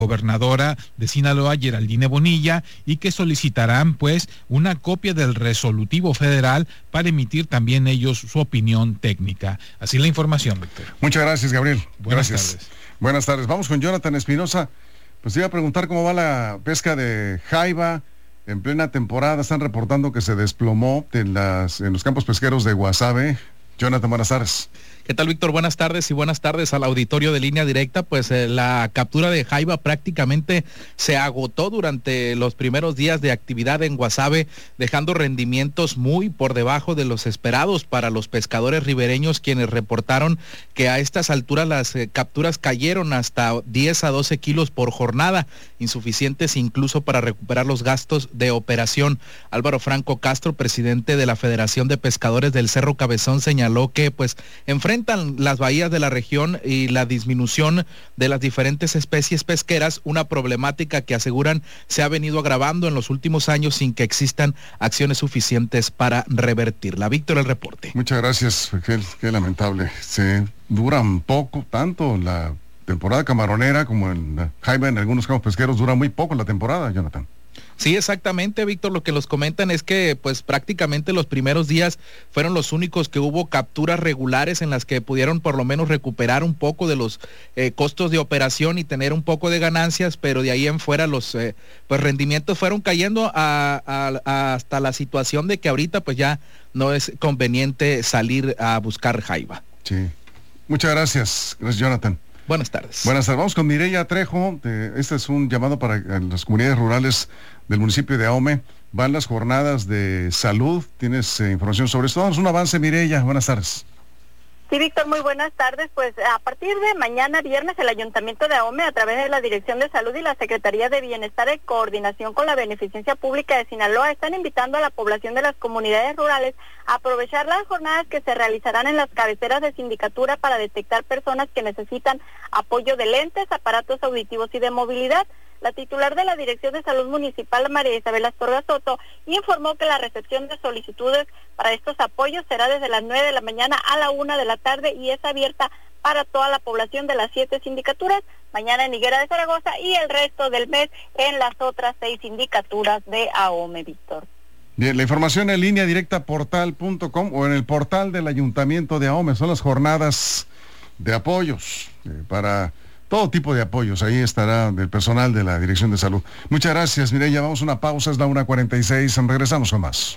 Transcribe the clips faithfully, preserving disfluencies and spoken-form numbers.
gobernadora de Sinaloa, Geraldine Bonilla, y que solicitarán pues una copia del resolutivo federal para emitir también ellos su opinión técnica. Así la información, Víctor. Muchas gracias, Gabriel. Buenas gracias. tardes. Buenas tardes. Vamos con Jonathan Espinosa. Pues te iba a preguntar cómo va la pesca de jaiba en plena temporada. Están reportando que se desplomó en, las, en los campos pesqueros de Guasave. Jonathan, buenas tardes. ¿Qué tal, Víctor? Buenas tardes y buenas tardes al auditorio de Línea Directa. Pues eh, la captura de jaiba prácticamente se agotó durante los primeros días de actividad en Guasave, dejando rendimientos muy por debajo de los esperados para los pescadores ribereños, quienes reportaron que a estas alturas las eh, capturas cayeron hasta diez a doce kilos por jornada, insuficientes incluso para recuperar los gastos de operación. Álvaro Franco Castro, presidente de la Federación de Pescadores del Cerro Cabezón, señaló que pues enfrentan las bahías de la región y la disminución de las diferentes especies pesqueras, una problemática que aseguran se ha venido agravando en los últimos años sin que existan acciones suficientes para revertirla. Víctor, el reporte. Muchas gracias, qué, qué lamentable. Se duran poco, tanto la temporada camaronera como en jaiba en algunos campos pesqueros, dura muy poco la temporada, Jonathan. Sí, exactamente, Víctor, lo que los comentan es que pues prácticamente los primeros días fueron los únicos que hubo capturas regulares en las que pudieron por lo menos recuperar un poco de los eh, costos de operación y tener un poco de ganancias, pero de ahí en fuera los eh, pues rendimientos fueron cayendo a, a, a hasta la situación de que ahorita pues ya no es conveniente salir a buscar jaiba. Sí, muchas gracias, gracias, Jonathan. Buenas tardes. Buenas tardes. Vamos con Mireya Trejo. Eh, este es un llamado para eh, las comunidades rurales del municipio de Ahome. Van las jornadas de salud. ¿Tienes eh, información sobre esto? Danos un avance, Mireya. Buenas tardes. Sí, Víctor, muy buenas tardes. Pues a partir de mañana viernes el Ayuntamiento de Ahome, a través de la Dirección de Salud y la Secretaría de Bienestar, en coordinación con la Beneficencia Pública de Sinaloa, están invitando a la población de las comunidades rurales a aprovechar las jornadas que se realizarán en las cabeceras de sindicatura para detectar personas que necesitan apoyo de lentes, aparatos auditivos y de movilidad. La titular de la Dirección de Salud Municipal, María Isabel Astorga Soto, informó que la recepción de solicitudes para estos apoyos será desde las nueve de la mañana a la una de la tarde y es abierta para toda la población de las siete sindicaturas, mañana en Higuera de Zaragoza y el resto del mes en las otras seis sindicaturas de Ahome, Víctor. Bien, la información en línea directa portal punto com o en el portal del Ayuntamiento de Ahome. Son las jornadas de apoyos eh, para todo tipo de apoyos. Ahí estará del personal de la Dirección de Salud. Muchas gracias, Mireya. Vamos a una pausa, es la una cuarenta y seis. Regresamos con más.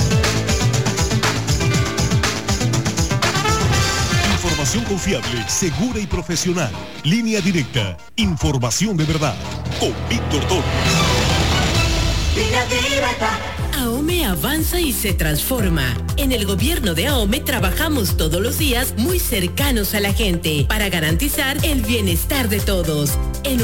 Información confiable, segura y profesional. Línea directa. Información de verdad. Con Víctor Toro. Línea directa. Ahome avanza y se transforma. En el gobierno de Ahome trabajamos todos los días muy cercanos a la gente para garantizar el bienestar de todos. En